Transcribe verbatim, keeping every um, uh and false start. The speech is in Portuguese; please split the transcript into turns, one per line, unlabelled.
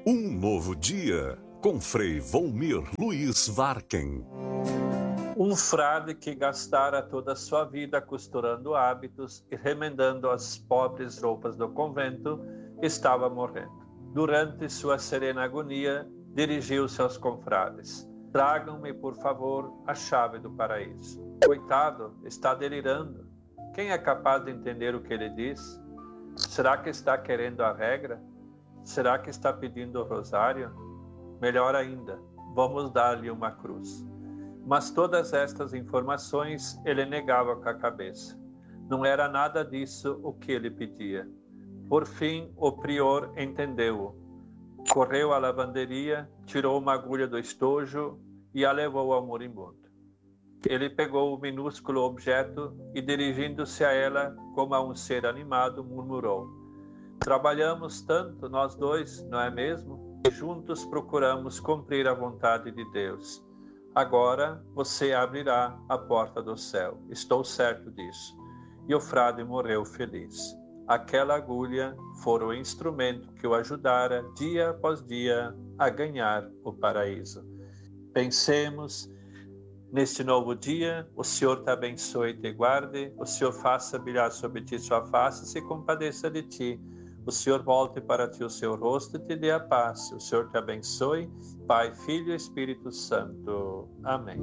Um novo dia, com Frei Volmir Luiz Varken.
Um frade que gastara toda a sua vida costurando hábitos e remendando as pobres roupas do convento, estava morrendo. Durante sua serena agonia, dirigiu-se aos confrades. Tragam-me, por favor, a chave do paraíso. Coitado, está delirando. Quem é capaz de entender o que ele diz? Será que está querendo a regra? Será que está pedindo o rosário? Melhor ainda, vamos dar-lhe uma cruz. Mas todas estas informações ele negava com a cabeça. Não era nada disso o que ele pedia. Por fim, o prior entendeu-o. Correu à lavanderia, tirou uma agulha do estojo e a levou ao moribundo. Ele pegou o minúsculo objeto e, dirigindo-se a ela como a um ser animado, murmurou: "Trabalhamos tanto, nós dois, não é mesmo? E juntos procuramos cumprir a vontade de Deus. Agora você abrirá a porta do céu. Estou certo disso." E o frade morreu feliz. Aquela agulha fora o instrumento que o ajudara dia após dia a ganhar o paraíso. Pensemos neste novo dia. O Senhor te abençoe e te guarde. O Senhor faça brilhar sobre ti sua face e se compadeça de ti. O Senhor volte para ti o seu rosto e te dê a paz. O Senhor te abençoe, Pai, Filho e Espírito Santo. Amém.